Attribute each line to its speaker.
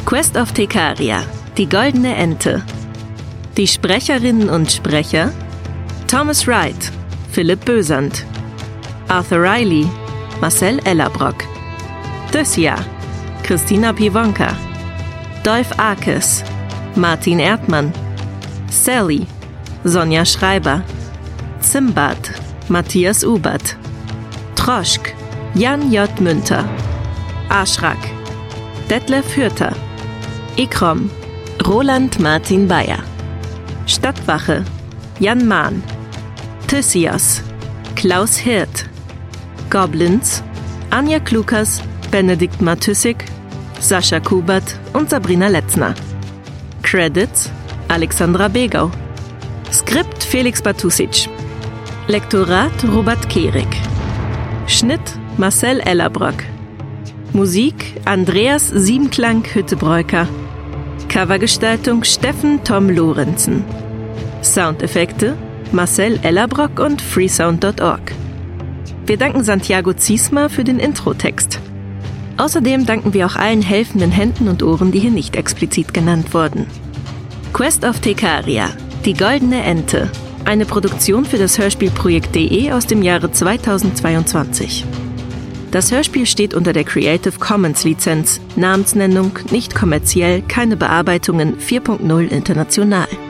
Speaker 1: Quest of Tecaria, die goldene Ente. Die Sprecherinnen und Sprecher: Thomas Wright, Philipp Bösand, Arthur Riley, Marcel Ellerbrock, Thyssia, Christina Pivonka, Dolph Arkes, Martin Erdmann, Sally, Sonja Schreiber, Zimbad, Matthias Ubert, Troschk, Jan J. Münter, Aschrak, Detlef Hürter, Ikrom, Roland Martin Bayer, Stadtwache, Jan Mahn, Thysios, Klaus Hirt, Goblins, Anja Klukas, Benedikt Matüssig, Sascha Kubert und Sabrina Letzner. Credits: Alexandra Begau. Skript: Felix Batusic. Lektorat: Robert Kehrig. Schnitt: Marcel Ellerbrock. Musik: Andreas Siebenklang-Hüttebreuker. Covergestaltung: Steffen Tom Lorenzen. Soundeffekte: Marcel Ellerbrock und freesound.org. Wir danken Santiago Ziesma für den Introtext. Außerdem danken wir auch allen helfenden Händen und Ohren, die hier nicht explizit genannt wurden. Quest of Tecaria, die goldene Ente. Eine Produktion für das Hörspielprojekt.de aus dem Jahre 2022. Das Hörspiel steht unter der Creative Commons Lizenz, Namensnennung, nicht kommerziell, keine Bearbeitungen, 4.0 international.